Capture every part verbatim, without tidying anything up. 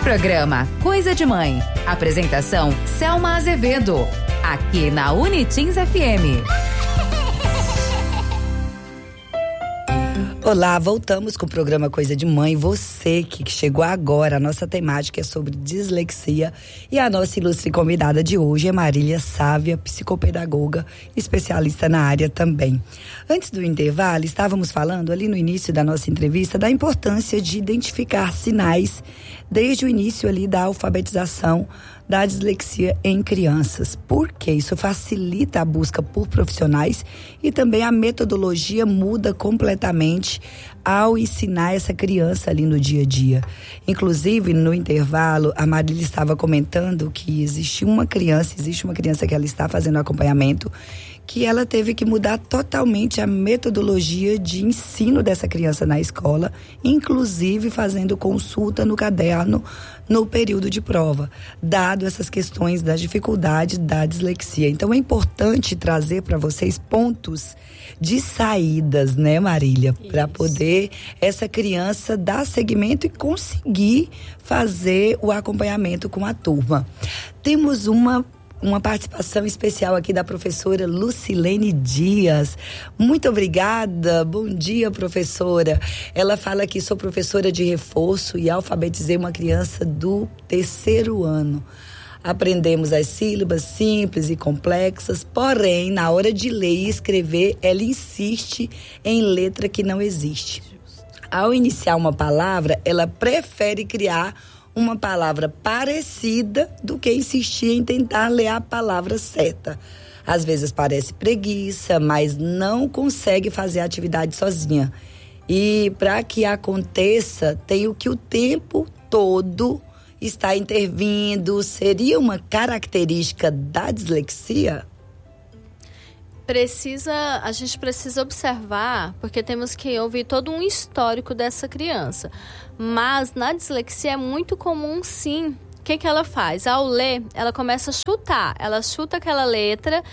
Programa Coisa de Mãe. Apresentação Selma Azevedo. Aqui na Unitins F M. Olá, voltamos com o programa Coisa de Mãe. Você que chegou agora, a nossa temática é sobre dislexia e a nossa ilustre convidada de hoje é Marília Sávia, psicopedagoga, especialista na área também. Antes do intervalo, estávamos falando ali no início da nossa entrevista da importância de identificar sinais desde o início ali da alfabetização da dislexia em crianças, porque isso facilita a busca por profissionais e também a metodologia muda completamente ao ensinar essa criança ali no dia a dia. Inclusive, no intervalo, a Marília estava comentando que existe uma criança, existe uma criança que ela está fazendo acompanhamento, que ela teve que mudar totalmente a metodologia de ensino dessa criança na escola, inclusive fazendo consulta no caderno no período de prova, dado essas questões das dificuldades da dislexia. Então é importante trazer para vocês pontos de saídas, né, Marília? Para poder essa criança dar seguimento e conseguir fazer o acompanhamento com a turma. Temos uma Uma participação especial aqui da professora Lucilene Dias. Muito obrigada. Bom dia, professora. Ela fala que sou professora de reforço e alfabetizei uma criança do terceiro ano. Aprendemos as sílabas simples e complexas, porém, na hora de ler e escrever, ela insiste em letra que não existe. Ao iniciar uma palavra, ela prefere criar uma palavra parecida do que insistir em tentar ler a palavra certa. Às vezes parece preguiça, mas não consegue fazer a atividade sozinha. E para que aconteça, tem que o tempo todo está intervindo. Seria uma característica da dislexia? Precisa, a gente precisa observar, porque temos que ouvir todo um histórico dessa criança. Mas na dislexia é muito comum, sim. O que que ela faz? Ao ler, ela começa a chutar. Ela chuta aquela letra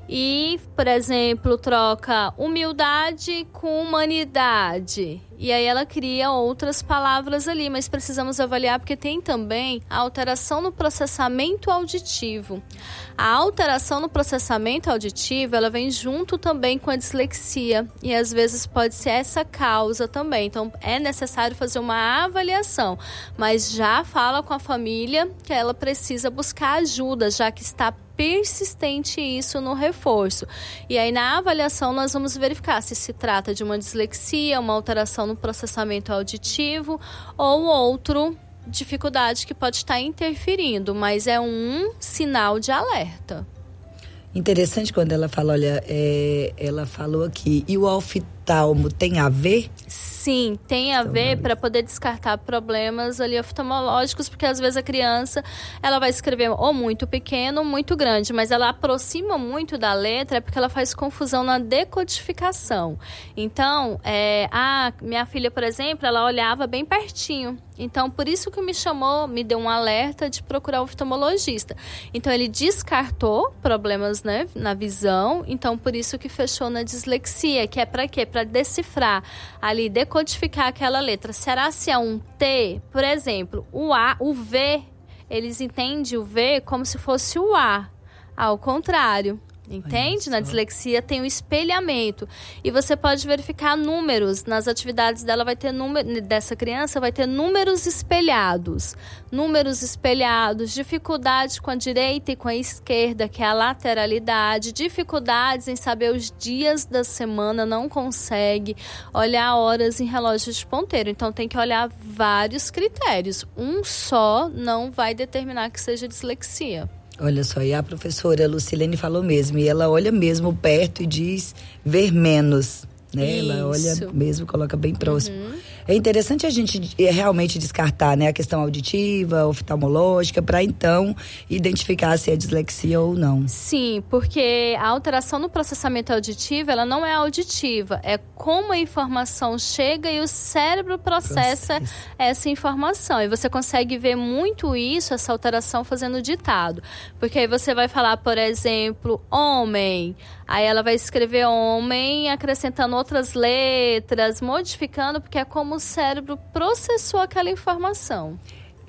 e, por exemplo, troca humildade com humanidade. E aí ela cria outras palavras ali, mas precisamos avaliar porque tem também a alteração no processamento auditivo. A alteração no processamento auditivo, ela vem junto também com a dislexia e às vezes pode ser essa causa também. Então é necessário fazer uma avaliação, mas já fala com a família que ela precisa buscar ajuda, já que está persistente isso no reforço. E aí na avaliação nós vamos verificar se se trata de uma dislexia, uma alteração no processamento auditivo ou outro dificuldade que pode estar interferindo, mas é um sinal de alerta. Interessante quando ela fala, olha, é, ela falou aqui, e o oftalmo tem a ver? Sim, tem a ver para poder descartar problemas ali oftalmológicos, porque às vezes a criança, ela vai escrever ou muito pequeno ou muito grande, mas ela aproxima muito da letra porque ela faz confusão na decodificação. Então, é, a minha filha, por exemplo, ela olhava bem pertinho. Então, por isso que me chamou, me deu um alerta de procurar o oftalmologista. Então, ele descartou problemas, né, na visão. Então, por isso que fechou na dislexia, que é para quê? Para decifrar ali, decodificar aquela letra. Será se é um T? Por exemplo, o A, o V, eles entendem o V como se fosse o A. Ao contrário. Entende? Na dislexia tem o espelhamento. E você pode verificar números. Nas atividades dela vai ter número, dessa criança vai ter números espelhados. Números espelhados, dificuldades com a direita e com a esquerda, que é a lateralidade, dificuldades em saber os dias da semana, não consegue olhar horas em relógio de ponteiro. Então tem que olhar vários critérios. Um só não vai determinar que seja dislexia. Olha só, e a professora Lucilene falou mesmo, e ela olha mesmo perto e diz ver menos, né? Isso. Ela olha mesmo, coloca bem próximo. Uhum. É interessante a gente realmente descartar, né, a questão auditiva, oftalmológica, para então identificar se é dislexia ou não. Sim, porque a alteração no processamento auditivo, ela não é auditiva, é como a informação chega e o cérebro processa Processo. essa informação. E você consegue ver muito isso, essa alteração fazendo ditado. Porque aí você vai falar, por exemplo, homem. Aí ela vai escrever homem, acrescentando outras letras, modificando, porque é como o cérebro processou aquela informação.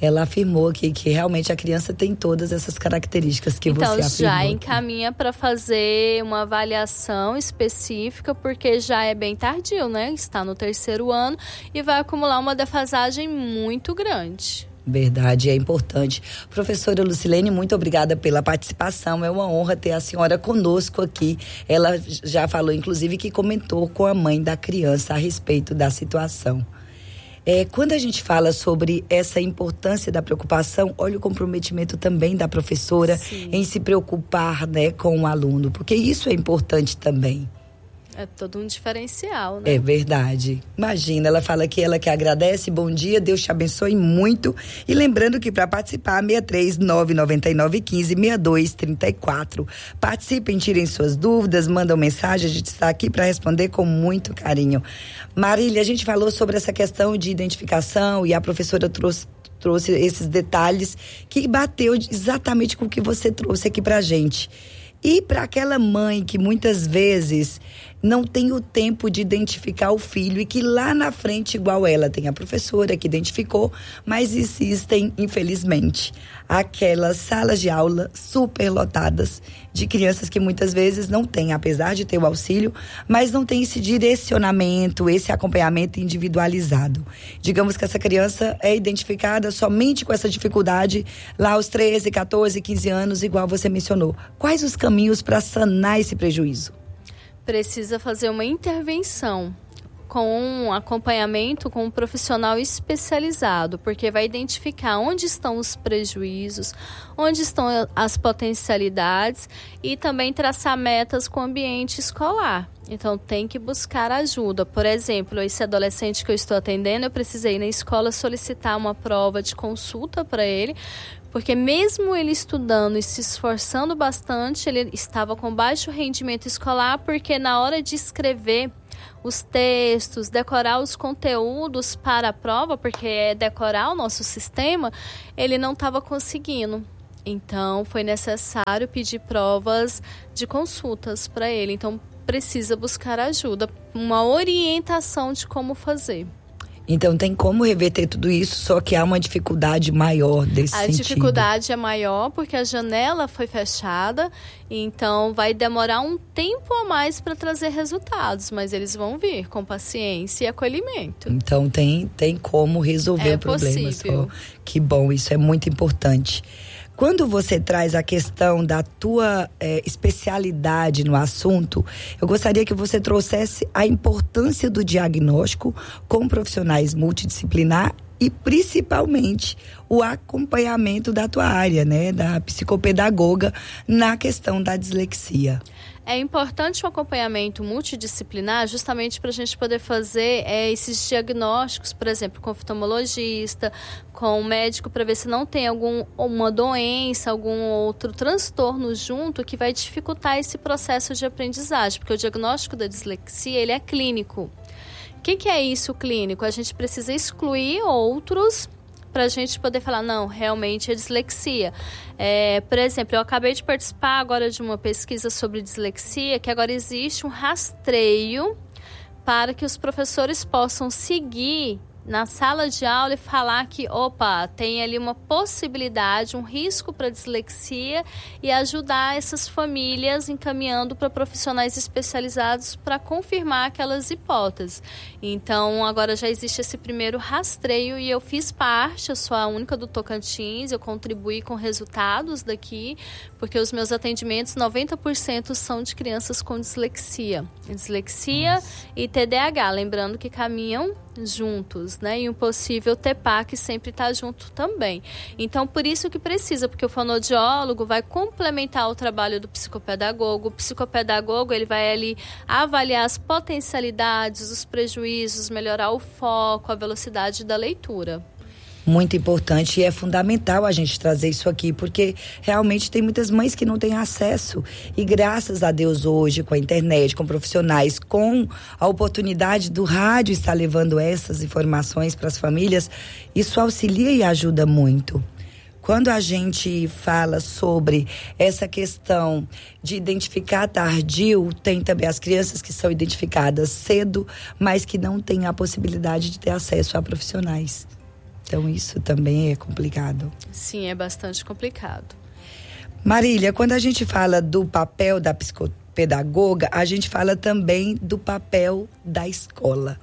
ela afirmou aqui que realmente a criança tem todas essas características que então, você afirmou. Então, já aqui. encaminha para fazer uma avaliação específica, porque já é bem tardio, né? Está no terceiro ano e vai acumular uma defasagem muito grande. Verdade, é importante. Professora Lucilene, muito obrigada pela participação. É uma honra ter a senhora conosco aqui. Ela já falou, inclusive, que comentou com a mãe da criança a respeito da situação. É, quando a gente fala sobre essa importância da preocupação, olha o comprometimento também da professora Sim. em se preocupar, né, com o aluno, porque isso é importante também. É todo um diferencial, né? É verdade. Imagina, ela fala que ela que agradece, bom dia, Deus te abençoe muito. E lembrando que para participar, seis três nove nove nove um cinco seis dois três quatro. Participem, tirem suas dúvidas, mandam mensagem, a gente está aqui para responder com muito carinho. Marília, a gente falou sobre essa questão de identificação e a professora trouxe trouxe esses detalhes que bateu exatamente com o que você trouxe aqui pra gente. E para aquela mãe que muitas vezes não tem o tempo de identificar o filho e que lá na frente, igual ela, tem a professora que identificou, mas existem, infelizmente, aquelas salas de aula superlotadas de crianças que muitas vezes não têm, apesar de ter o auxílio, mas não tem esse direcionamento, esse acompanhamento individualizado. Digamos que essa criança é identificada somente com essa dificuldade lá aos treze, catorze, quinze anos, igual você mencionou. Quais os caminhos para sanar esse prejuízo? Precisa fazer uma intervenção com um acompanhamento com um profissional especializado, porque vai identificar onde estão os prejuízos, onde estão as potencialidades e também traçar metas com o ambiente escolar. Então, tem que buscar ajuda. Por exemplo, esse adolescente que eu estou atendendo, eu precisei na escola solicitar uma prova de consulta para ele, porque mesmo ele estudando e se esforçando bastante, ele estava com baixo rendimento escolar, porque na hora de escrever os textos, decorar os conteúdos para a prova, porque é decorar o nosso sistema, ele não estava conseguindo. Então, foi necessário pedir provas de consultas para ele. Então, precisa buscar ajuda, uma orientação de como fazer. Então tem como reverter tudo isso, só que há uma dificuldade maior desse a sentido. A dificuldade é maior porque a janela foi fechada, então vai demorar um tempo a mais para trazer resultados, mas eles vão vir com paciência e acolhimento. Então tem, tem como resolver é o problema. Possível. Só. Que bom, isso é muito importante. Quando você traz a questão da tua é, especialidade no assunto, eu gostaria que você trouxesse a importância do diagnóstico com profissionais multidisciplinar e principalmente o acompanhamento da tua área, né, da psicopedagoga na questão da dislexia. É importante um acompanhamento multidisciplinar justamente para a gente poder fazer é, esses diagnósticos, por exemplo, com oftalmologista, com o médico, para ver se não tem alguma doença, algum outro transtorno junto que vai dificultar esse processo de aprendizagem, porque o diagnóstico da dislexia, ele é clínico. O que, que é isso clínico? A gente precisa excluir outros para a gente poder falar, não, realmente é dislexia. É, por exemplo, eu acabei de participar agora de uma pesquisa sobre dislexia, que agora existe um rastreio para que os professores possam seguir na sala de aula e falar que, opa, tem ali uma possibilidade, um risco para dislexia e ajudar essas famílias encaminhando para profissionais especializados para confirmar aquelas hipóteses. Então, agora já existe esse primeiro rastreio e eu fiz parte, eu sou a única do Tocantins, eu contribuí com resultados daqui, porque os meus atendimentos, noventa por cento são de crianças com dislexia. Dislexia Nossa. E T D A H, lembrando que caminham juntos, né? E um possível T P A que sempre está junto também. Então, por isso que precisa, porque o fonoaudiólogo vai complementar o trabalho do psicopedagogo. O psicopedagogo, ele vai ali avaliar as potencialidades, os prejuízos, melhorar o foco, a velocidade da leitura. Muito importante e é fundamental a gente trazer isso aqui, porque realmente tem muitas mães que não têm acesso e graças a Deus hoje com a internet, com profissionais, com a oportunidade do rádio estar levando essas informações para as famílias, isso auxilia e ajuda muito. Quando a gente fala sobre essa questão de identificar tardio, tem também as crianças que são identificadas cedo, mas que não têm a possibilidade de ter acesso a profissionais. Então isso também é complicado. Sim, é bastante complicado. Marília, quando a gente fala do papel da psicopedagoga, a gente fala também do papel da escola.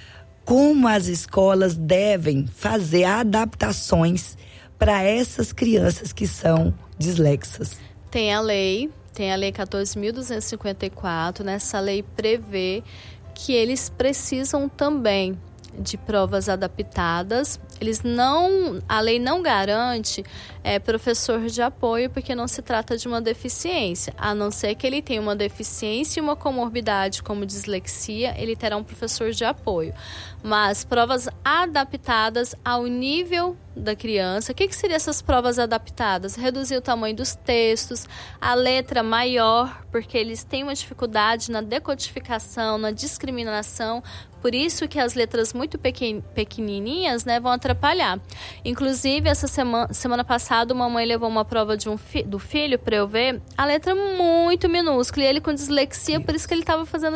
Como as escolas devem fazer adaptações para essas crianças que são dislexas? Tem a lei, tem a lei quatorze mil duzentos e cinquenta e quatro, nessa lei prevê que eles precisam também de provas adaptadas. Eles não, a lei não garante é, professor de apoio, porque não se trata de uma deficiência. A não ser que ele tenha uma deficiência e uma comorbidade como dislexia, ele terá um professor de apoio. Mas provas adaptadas ao nível da criança. O que, que seriam essas provas adaptadas? Reduzir o tamanho dos textos, a letra maior, porque eles têm uma dificuldade na decodificação, na discriminação. Por isso que as letras muito pequen, pequenininhas, né, vão atrapalhar. Inclusive, essa semana, semana passada, uma mãe levou uma prova de um fi, do filho para eu ver, a letra muito minúscula. E ele com dislexia, por isso que ele estava fazendo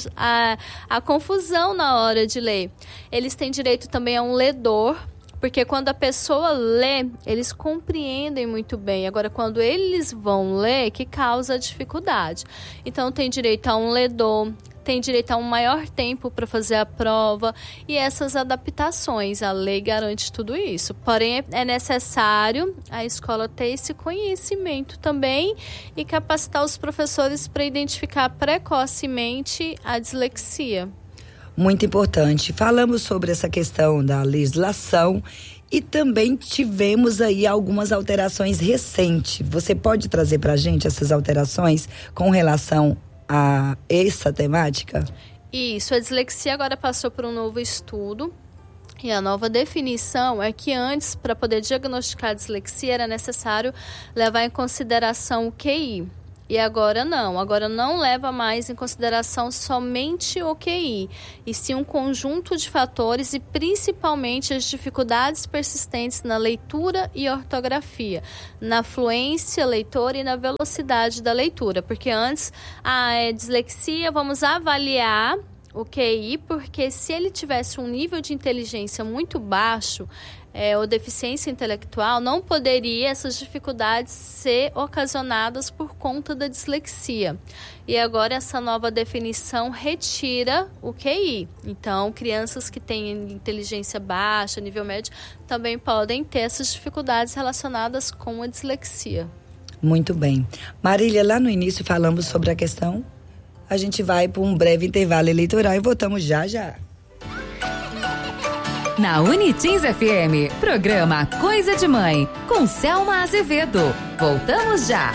a, a, a confusão na hora de ler. Eles têm direito também a um ledor, porque quando a pessoa lê, eles compreendem muito bem. Agora, quando eles vão ler, que causa dificuldade. Então, tem direito a um ledor, tem direito a um maior tempo para fazer a prova e essas adaptações. A lei garante tudo isso. Porém, é necessário a escola ter esse conhecimento também e capacitar os professores para identificar precocemente a dislexia. Muito importante. Falamos sobre essa questão da legislação e também tivemos aí algumas alterações recentes. Você pode trazer para a gente essas alterações com relação a essa temática? Isso, a dislexia agora passou por um novo estudo e a nova definição é que antes, para poder diagnosticar a dislexia, era necessário levar em consideração o Q I. E agora não, agora não leva mais em consideração somente o Q I, e sim um conjunto de fatores e principalmente as dificuldades persistentes na leitura e ortografia, na fluência leitora e na velocidade da leitura. Porque antes, a é, dislexia, vamos avaliar o Q I, porque se ele tivesse um nível de inteligência muito baixo, É, ou deficiência intelectual, não poderia essas dificuldades ser ocasionadas por conta da dislexia. E agora essa nova definição retira o Q I. Então, crianças que têm inteligência baixa, nível médio, também podem ter essas dificuldades relacionadas com a dislexia. Muito bem. Marília, lá no início falamos sobre a questão. A gente vai para um breve intervalo eleitoral e voltamos já já. Na Unitins F M, programa Coisa de Mãe, com Selma Azevedo. Voltamos já.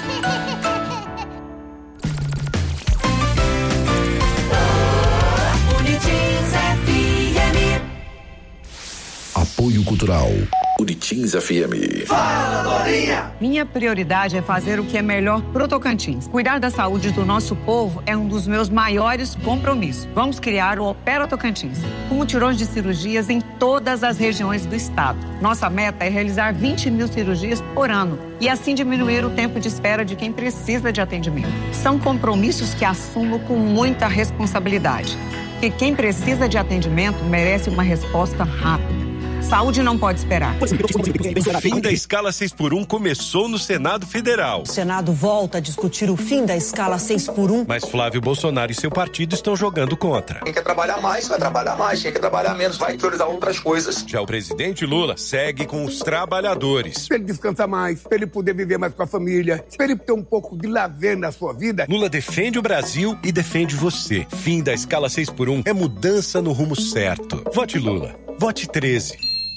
Unitins F M. Apoio Cultural. Unitins F M. Fala, Dorinha! Minha prioridade é fazer o que é melhor pro Tocantins. Cuidar da saúde do nosso povo é um dos meus maiores compromissos. Vamos criar o Opera Tocantins, com mutirões de cirurgias em todas as regiões do estado. Nossa meta é realizar vinte mil cirurgias por ano e assim diminuir o tempo de espera de quem precisa de atendimento. São compromissos que assumo com muita responsabilidade. E quem precisa de atendimento merece uma resposta rápida. Saúde não pode esperar. O fim da escala seis por um começou no Senado Federal. O Senado volta a discutir o fim da escala seis por um. Mas Flávio Bolsonaro e seu partido estão jogando contra. Quem quer trabalhar mais, vai trabalhar mais. Quem quer trabalhar menos, vai priorizar outras coisas. Já o presidente Lula segue com os trabalhadores. Para ele descansar mais, para ele poder viver mais com a família, para ele ter um pouco de lazer na sua vida. Lula defende o Brasil e defende você. Fim da escala seis por um é mudança no rumo certo. Vote Lula. Vote treze.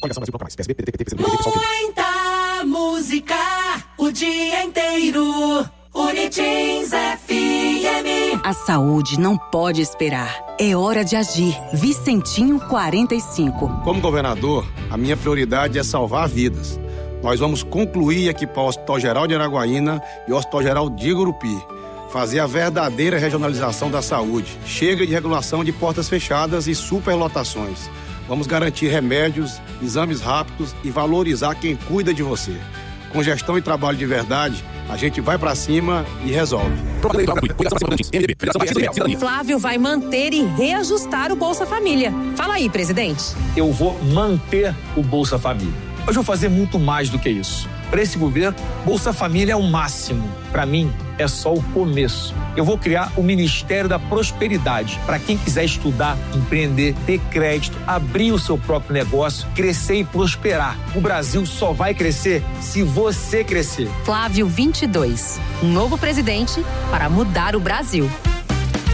Muita música o dia inteiro. Unitins F M. A saúde não pode esperar. É hora de agir. Vicentinho quarenta e cinco. Como governador, a minha prioridade é salvar vidas. Nós vamos concluir e equipar o Hospital Geral de Araguaína e o Hospital Geral de Gurupi. Fazer a verdadeira regionalização da saúde. Chega de regulação de portas fechadas e superlotações. Vamos garantir remédios, exames rápidos e valorizar quem cuida de você. Com gestão e trabalho de verdade, a gente vai pra cima e resolve. Flávio vai manter e reajustar o Bolsa Família. Fala aí, presidente. Eu vou manter o Bolsa Família. Mas vou fazer muito mais do que isso. Para esse governo, Bolsa Família é o máximo. Para mim, é só o começo. Eu vou criar o Ministério da Prosperidade para quem quiser estudar, empreender, ter crédito, abrir o seu próprio negócio, crescer e prosperar. O Brasil só vai crescer se você crescer. Flávio vinte e dois, um novo presidente para mudar o Brasil.